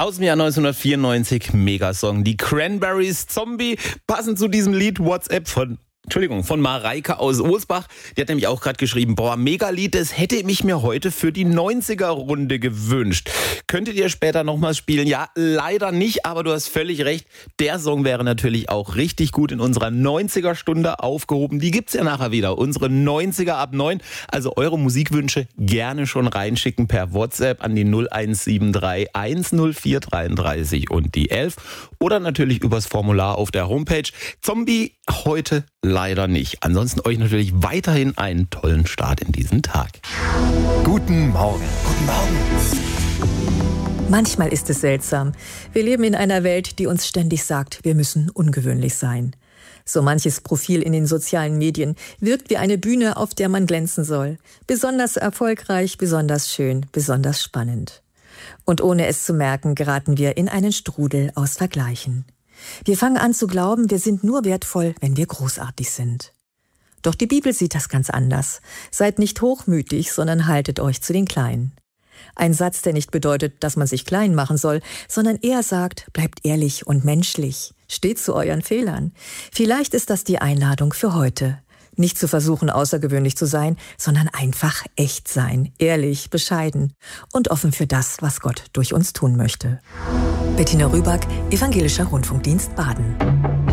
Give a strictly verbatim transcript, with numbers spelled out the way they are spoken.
Aus dem Jahr neunzehnhundertvierundneunzig, Megasong. Die Cranberries, Zombie, passend zu diesem Lied WhatsApp von Entschuldigung, von Mareike aus Osbach. Die hat nämlich auch gerade geschrieben, boah, Megalied, das hätte mich mir heute für die neunziger-Runde gewünscht. Könntet ihr später nochmal spielen? Ja, leider nicht, aber du hast völlig recht. Der Song wäre natürlich auch richtig gut in unserer neunziger-Stunde aufgehoben. Die gibt's ja nachher wieder, unsere neunziger ab neun. Also eure Musikwünsche gerne schon reinschicken per WhatsApp an die null eins sieben drei eins null vier dreiunddreißig und die elf. Oder natürlich übers Formular auf der Homepage. Zombie heute leider nicht. Ansonsten euch natürlich weiterhin einen tollen Start in diesen Tag. Guten Morgen. Guten Morgen. Manchmal ist es seltsam. Wir leben in einer Welt, die uns ständig sagt, wir müssen ungewöhnlich sein. So manches Profil in den sozialen Medien wirkt wie eine Bühne, auf der man glänzen soll. Besonders erfolgreich, besonders schön, besonders spannend. Und ohne es zu merken, geraten wir in einen Strudel aus Vergleichen. Wir fangen an zu glauben, wir sind nur wertvoll, wenn wir großartig sind. Doch die Bibel sieht das ganz anders. Seid nicht hochmütig, sondern haltet euch zu den Kleinen. Ein Satz, der nicht bedeutet, dass man sich klein machen soll, sondern eher sagt, bleibt ehrlich und menschlich. Steht zu euren Fehlern. Vielleicht ist das die Einladung für heute. Nicht zu versuchen, außergewöhnlich zu sein, sondern einfach echt sein, ehrlich, bescheiden und offen für das, was Gott durch uns tun möchte. Bettina Rüback, Evangelischer Rundfunkdienst Baden.